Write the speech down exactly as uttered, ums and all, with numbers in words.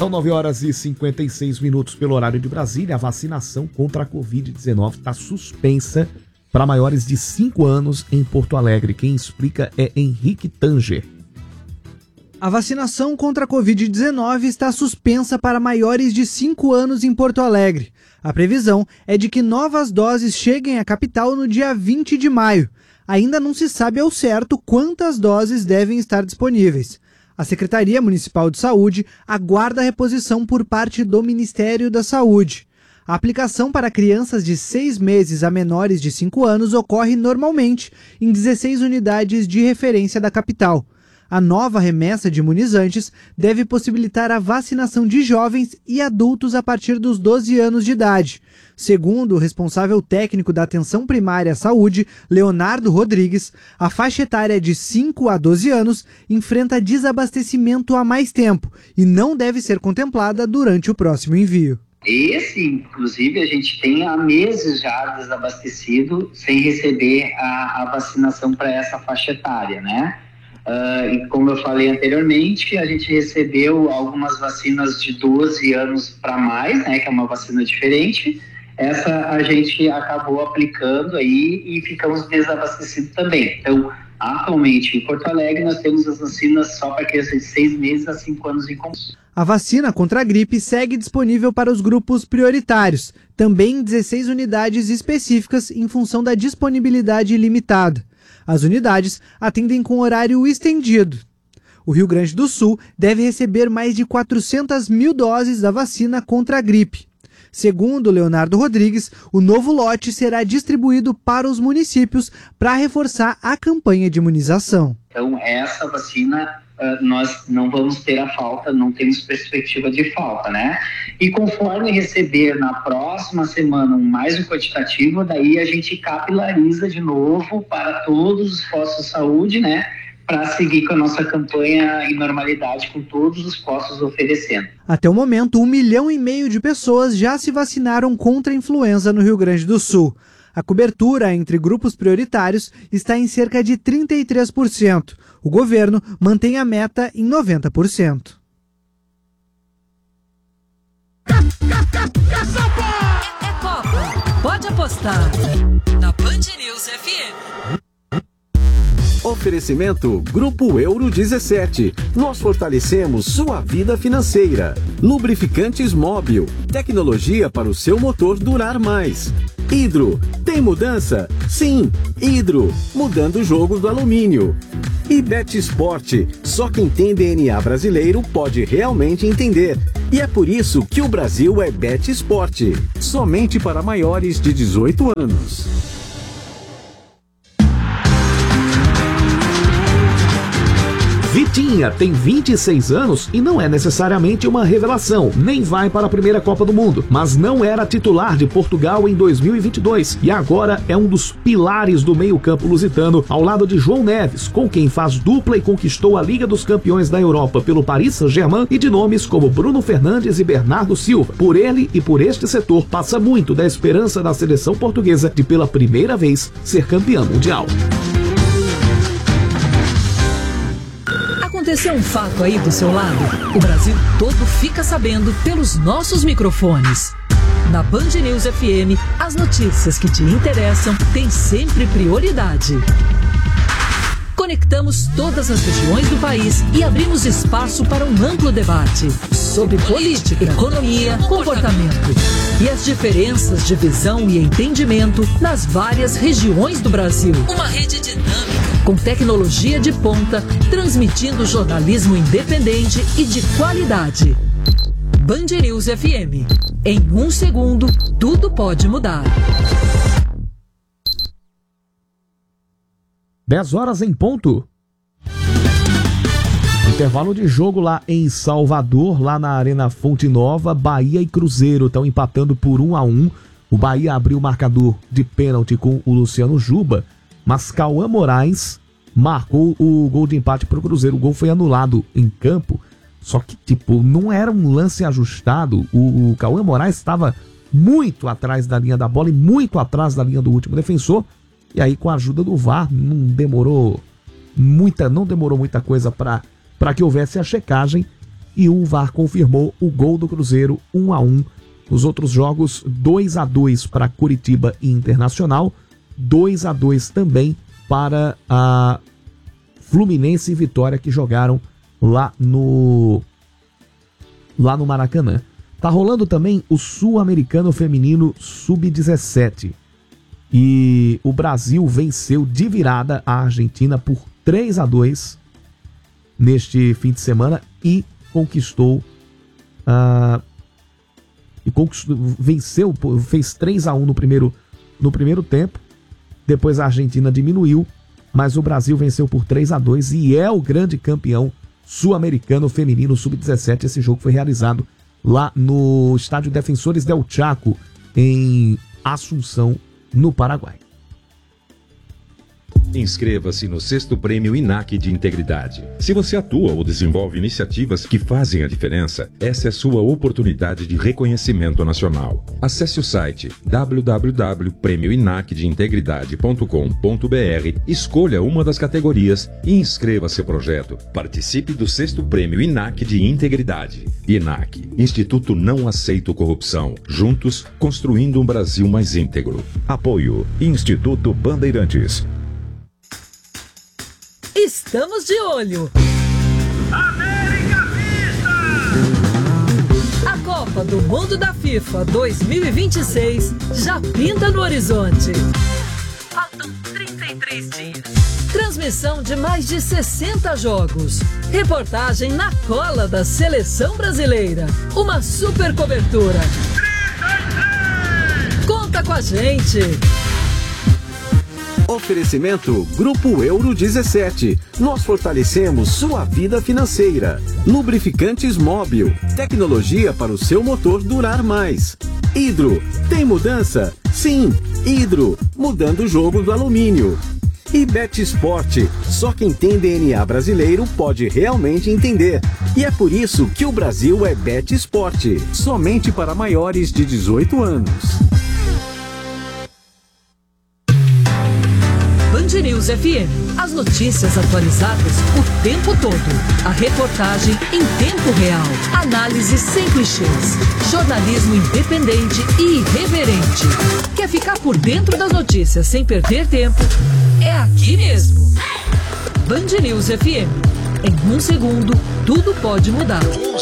São nove horas e cinquenta e seis minutos pelo horário de Brasília. A vacinação contra a covid dezenove está suspensa para maiores de cinco anos em Porto Alegre. Quem explica é Henrique Tanger. A vacinação contra a covid dezenove está suspensa para maiores de cinco anos em Porto Alegre. A previsão é de que novas doses cheguem à capital no dia vinte de maio. Ainda não se sabe ao certo quantas doses devem estar disponíveis. A Secretaria Municipal de Saúde aguarda a reposição por parte do Ministério da Saúde. A aplicação para crianças de seis meses a menores de cinco anos ocorre normalmente em dezesseis unidades de referência da capital. A nova remessa de imunizantes deve possibilitar a vacinação de jovens e adultos a partir dos doze anos de idade. Segundo o responsável técnico da Atenção Primária à Saúde, Leonardo Rodrigues, a faixa etária de cinco a doze anos enfrenta desabastecimento há mais tempo e não deve ser contemplada durante o próximo envio. Esse, inclusive, a gente tem há meses já desabastecido sem receber a, a vacinação para essa faixa etária, né? Uh, e como eu falei anteriormente, a gente recebeu algumas vacinas de doze anos para mais, né, que é uma vacina diferente. Essa a gente acabou aplicando aí e ficamos desabastecidos também. Então, atualmente em Porto Alegre, nós temos as vacinas só para crianças de seis meses a cinco anos em comum. A vacina contra a gripe segue disponível para os grupos prioritários, também em dezesseis unidades específicas em função da disponibilidade limitada. As unidades atendem com horário estendido. O Rio Grande do Sul deve receber mais de quatrocentas mil doses da vacina contra a gripe. Segundo Leonardo Rodrigues, o novo lote será distribuído para os municípios para reforçar a campanha de imunização. Então, essa vacina uh, nós não vamos ter a falta, não temos perspectiva de falta, né? E conforme receber na próxima semana um mais um quantitativo, daí a gente capilariza de novo para todos os postos de saúde, né? Para seguir com a nossa campanha em normalidade, com todos os postos oferecendo. Até o momento, um milhão e meio de pessoas já se vacinaram contra a influenza no Rio Grande do Sul. A cobertura entre grupos prioritários está em cerca de trinta e três por cento. O governo mantém a meta em noventa por cento. É Copa. Pode apostar. Na Band News F M. Oferecimento Grupo Euro dezessete. Nós fortalecemos sua vida financeira. Lubrificantes Móbil. Tecnologia para o seu motor durar mais. Hidro. Tem mudança? Sim. Hidro. Mudando o jogo do alumínio. E Bet Sport. Só quem tem D N A brasileiro pode realmente entender. E é por isso que o Brasil é Bet Sport. Somente para maiores de dezoito anos. Vitinha tem vinte e seis anos e não é necessariamente uma revelação, nem vai para a primeira Copa do Mundo, mas não era titular de Portugal em dois mil e vinte e dois e agora é um dos pilares do meio-campo lusitano, ao lado de João Neves, com quem faz dupla e conquistou a Liga dos Campeões da Europa pelo Paris Saint-Germain, e de nomes como Bruno Fernandes e Bernardo Silva. Por ele e por este setor passa muito da esperança da seleção portuguesa de pela primeira vez ser campeã mundial. Aconteceu um fato aí do seu lado? O Brasil todo fica sabendo pelos nossos microfones. Na Band News F M, as notícias que te interessam têm sempre prioridade. Conectamos todas as regiões do país e abrimos espaço para um amplo debate sobre política, economia, comportamento e as diferenças de visão e entendimento nas várias regiões do Brasil. Uma rede dinâmica, com tecnologia de ponta, transmitindo jornalismo independente e de qualidade. Band News F M. Em um segundo, tudo pode mudar. dez horas em ponto. Intervalo de jogo lá em Salvador, lá na Arena Fonte Nova. Bahia e Cruzeiro estão empatando por um a um. O Bahia abriu o marcador de pênalti com o Luciano Juba, mas Cauã Moraes marcou o gol de empate para o Cruzeiro. O gol foi anulado em campo, só que tipo, não era um lance ajustado. O, o Cauã Moraes estava muito atrás da linha da bola e muito atrás da linha do último defensor. E aí, com a ajuda do V A R, não demorou muita, não demorou muita coisa para para que houvesse a checagem e o V A R confirmou o gol do Cruzeiro um a um. Os outros jogos, dois a dois para Curitiba e Internacional, dois a dois também para a Fluminense e Vitória, que jogaram lá no lá no Maracanã. Tá rolando também o Sul-Americano Feminino sub dezessete. E o Brasil venceu de virada a Argentina por três a dois neste fim de semana e conquistou uh, e conquistou, venceu, fez três a um no primeiro, no primeiro tempo. Depois a Argentina diminuiu, mas o Brasil venceu por três a dois e é o grande campeão sul-americano feminino sub dezessete. Esse jogo foi realizado lá no estádio Defensores del Chaco, em Assunção, no Paraguai. Inscreva-se no sexto Prêmio I N A C de Integridade. Se você atua ou desenvolve iniciativas que fazem a diferença, essa é sua oportunidade de reconhecimento nacional. Acesse o site w w w ponto prêmio inac de integridade ponto com ponto b r, escolha uma das categorias e inscreva seu projeto. Participe do sexto Prêmio I N A C de Integridade. I N A C, Instituto Não Aceito Corrupção. Juntos, construindo um Brasil mais íntegro. Apoio Instituto Bandeirantes. Estamos de olho. América Vista! A Copa do Mundo da FIFA dois mil e vinte e seis já pinta no horizonte. Faltam trinta e três dias. Transmissão de mais de sessenta jogos. Reportagem na cola da seleção brasileira. Uma super cobertura. trinta e três! Conta com a gente. Oferecimento Grupo Euro dezessete. Nós fortalecemos sua vida financeira. Lubrificantes Móbil. Tecnologia para o seu motor durar mais. Hidro. Tem mudança? Sim. Hidro. Mudando o jogo do alumínio. E Bet Sport. Só quem tem D N A brasileiro pode realmente entender. E é por isso que o Brasil é Bet Sport. Somente para maiores de dezoito anos. Band News F M. As notícias atualizadas o tempo todo. A reportagem em tempo real. Análise sem clichês. Jornalismo independente e irreverente. Quer ficar por dentro das notícias sem perder tempo? É aqui mesmo. Band News F M. Em um segundo, tudo pode mudar. Um